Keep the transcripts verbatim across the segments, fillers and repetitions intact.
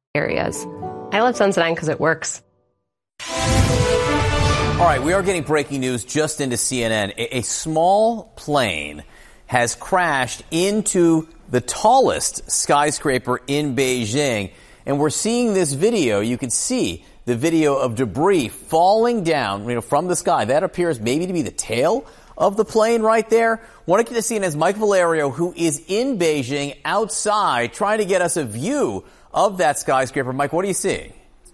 areas. I love Sensodyne because it works. All right, we are getting breaking news just into C N N. A, a small plane has crashed into the tallest skyscraper in Beijing. And we're seeing this video. You can see the video of debris falling down, you know, from the sky. That appears maybe to be the tail of the plane right there. Want to get to C N N's Mike Valerio, who is in Beijing outside trying to get us a view of that skyscraper. Mike, what are you seeing?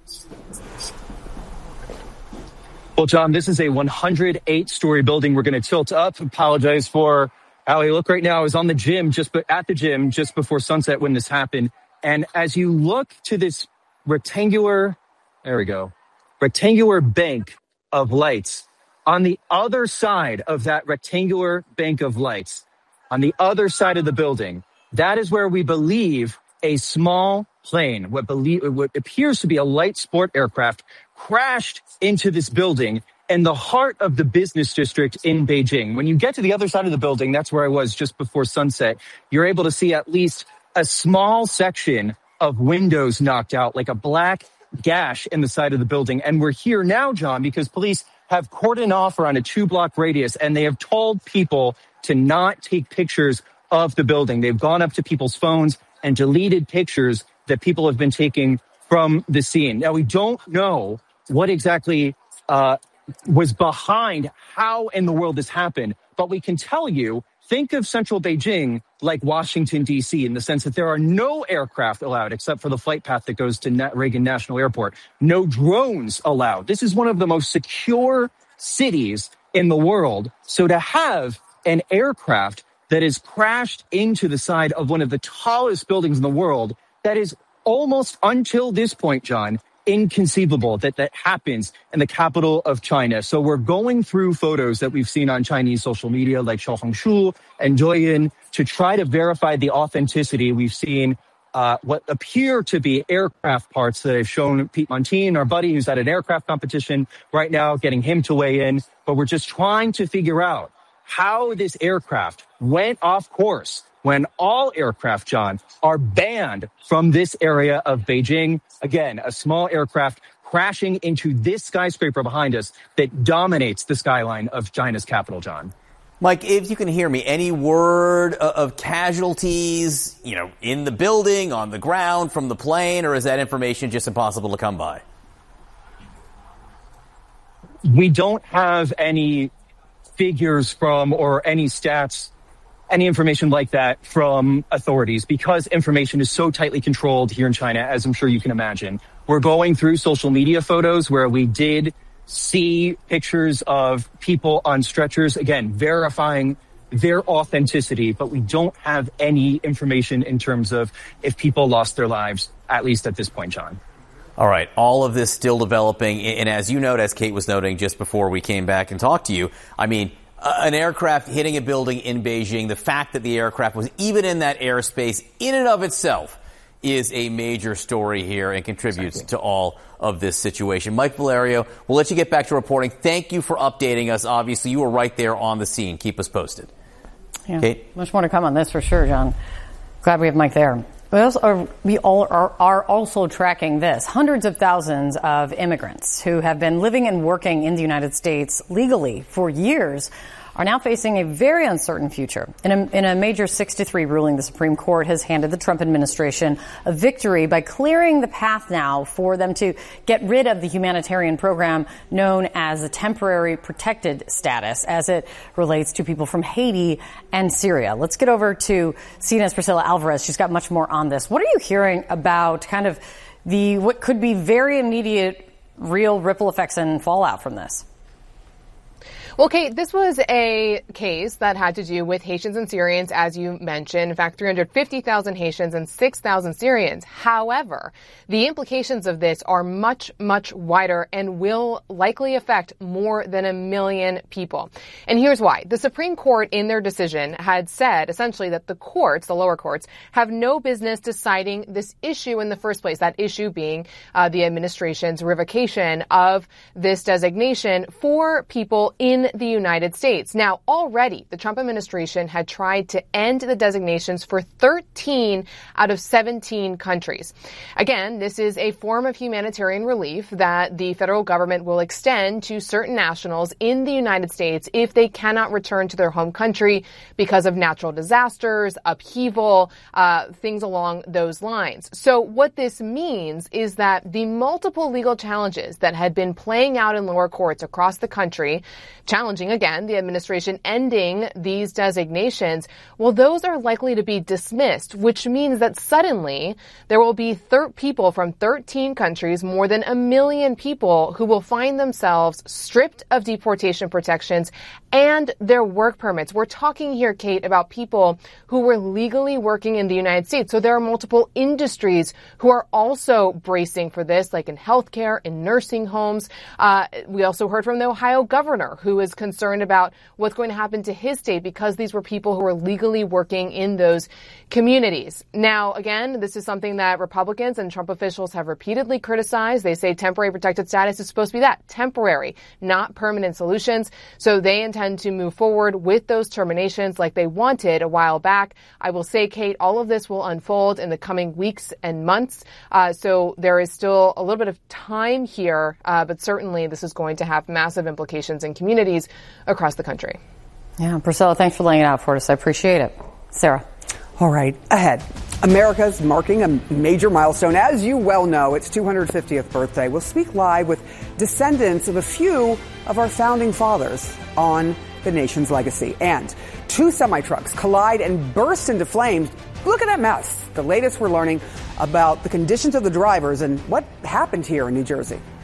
Well, John, this is a one hundred eight story building. We're going to tilt up. Apologize for how I look right now. I was on the gym, just at the gym just before sunset when this happened. And as you look to this rectangular, there we go, rectangular bank of lights, on the other side of that rectangular bank of lights, on the other side of the building, that is where we believe a small plane, what, believe, what appears to be a light sport aircraft, crashed into this building in the heart of the business district in Beijing. When you get to the other side of the building, that's where I was just before sunset, you're able to see at least a small section of windows knocked out, like a black gash in the side of the building. And we're here now, John, because police have cordoned off around a two-block radius, and they have told people to not take pictures of the building. They've gone up to people's phones and deleted pictures that people have been taking from the scene. Now, we don't know what exactly uh, was behind how in the world this happened, but we can tell you, think of central Beijing like Washington, D C, in the sense that there are no aircraft allowed except for the flight path that goes to Na- Reagan National Airport. No drones allowed. This is one of the most secure cities in the world. So to have an aircraft that has crashed into the side of one of the tallest buildings in the world, that is almost until this point, John, inconceivable that that happens in the capital of China. So we're going through photos that we've seen on Chinese social media like Xiaohongshu and Douyin to try to verify the authenticity. We've seen uh, what appear to be aircraft parts that have shown Pete Montine, our buddy who's at an aircraft competition right now, getting him to weigh in. But we're just trying to figure out how this aircraft went off course when all aircraft, John, are banned from this area of Beijing. Again, a small aircraft crashing into this skyscraper behind us that dominates the skyline of China's capital, John. Mike, if you can hear me, any word of casualties, you know, in the building, on the ground, from the plane, or is that information just impossible to come by? We don't have any figures from or any stats, any information like that from authorities because information is so tightly controlled here in China, as I'm sure you can imagine. We're going through social media photos where we did see pictures of people on stretchers, again, verifying their authenticity, but we don't have any information in terms of if people lost their lives, at least at this point, John. All right. All of this still developing. And as you note, as Kate was noting just before we came back and talked to you, I mean, an aircraft hitting a building in Beijing, the fact that the aircraft was even in that airspace in and of itself is a major story here and contributes exactly to all of this situation. Mike Valerio, we'll let you get back to reporting. Thank you for updating us. Obviously, you were right there on the scene. Keep us posted. Yeah, Kate? Much more to come on this for sure, John. Glad we have Mike there. We, also are, we all are, are also tracking this. Hundreds of thousands of immigrants who have been living and working in the United States legally for years are now facing a very uncertain future. In a, in a major six to three ruling, the Supreme Court has handed the Trump administration a victory by clearing the path now for them to get rid of the humanitarian program known as a temporary protected status as it relates to people from Haiti and Syria. Let's get over to C N N's Priscilla Alvarez. She's got much more on this. What are you hearing about kind of the what could be very immediate real ripple effects and fallout from this? Well, Kate, this was a case that had to do with Haitians and Syrians, as you mentioned. In fact, three hundred fifty thousand Haitians and six thousand Syrians. However, the implications of this are much, much wider and will likely affect more than a million people. And here's why. The Supreme Court, in their decision, had said essentially that the courts, the lower courts, have no business deciding this issue in the first place, that issue being uh, the administration's revocation of this designation for people in in the United States. Now, already the Trump administration had tried to end the designations for thirteen out of seventeen countries. Again, this is a form of humanitarian relief that the federal government will extend to certain nationals in the United States if they cannot return to their home country because of natural disasters, upheaval, uh, things along those lines. So what this means is that the multiple legal challenges that had been playing out in lower courts across the country, challenging again the administration ending these designations, well, those are likely to be dismissed, which means that suddenly there will be thir- people from thirteen countries, more than a million people, who will find themselves stripped of deportation protections and their work permits. We're talking here, Kate, about people who were legally working in the United States. So there are multiple industries who are also bracing for this, like in healthcare, in nursing homes. Uh, we also heard from the Ohio governor, who is concerned about what's going to happen to his state because these were people who were legally working in those communities. Now, again, this is something that Republicans and Trump officials have repeatedly criticized. They say temporary protected status is supposed to be that, temporary, not permanent solutions. So they intend to move forward with those terminations like they wanted a while back. I will say, Kate, all of this will unfold in the coming weeks and months. Uh, so there is still a little bit of time here, uh, but certainly this is going to have massive implications in communities across the country. Yeah, Priscilla, thanks for laying it out for us. I appreciate it. Sarah. All right, ahead. America's marking a major milestone. As you well know, its two hundred fiftieth birthday. We'll speak live with descendants of a few of our founding fathers on the nation's legacy. And two semi-trucks collide and burst into flames. Look at that mess. The latest we're learning about the conditions of the drivers and what happened here in New Jersey.